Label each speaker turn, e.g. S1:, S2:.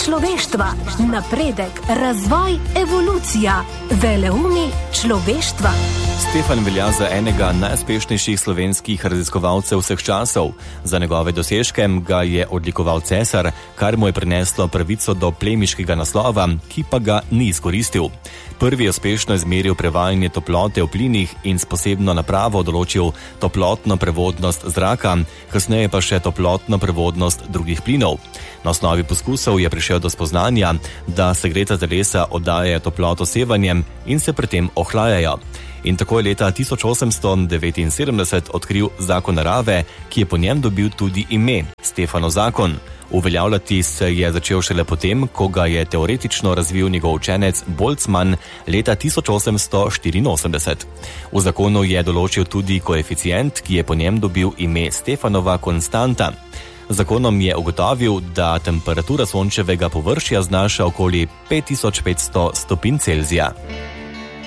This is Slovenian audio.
S1: človeštva, napredek, razvoj, evolucija, veleumi človeštva.
S2: Stefan velja za enega najuspešnejših slovenskih raziskovalcev vseh časov. Za njegove dosežke ga je odlikoval cesar, kar mu je prineslo pravico do plemiškega naslova, ki pa ga ni izkoristil. Prvi je uspešno izmeril prevajanje toplote v plinih in s posebno napravo določil toplotno prevodnost zraka, kasneje pa še toplotno prevodnost drugih plinov. Na osnovi poskusov je prišel do spoznanja, da segreta telesa oddajajo toploto sevanjem in se pri tem ohlajajo. In tako je leta 1879 odkril zakon narave, ki je po njem dobil tudi ime Stefanov zakon. Uveljavljati se je začel šele potem, ko ga je teoretično razvil njegov učenec Boltzmann leta 1884. V zakonu je določil tudi koeficient, ki je po njem dobil ime Stefanova konstanta. Zakonom je ugotovil, da temperatura sončevega površja znaša okoli 5500 stopinj Celzija.